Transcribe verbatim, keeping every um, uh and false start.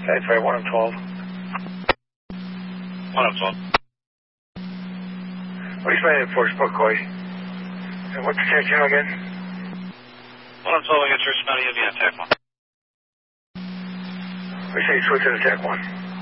That's right, one of twelve. one of twelve. What are you planning for, Spokoi? And what's the check channel again? one of twelve, I got your smell, you'll be on tech one. We say switch to the tech one.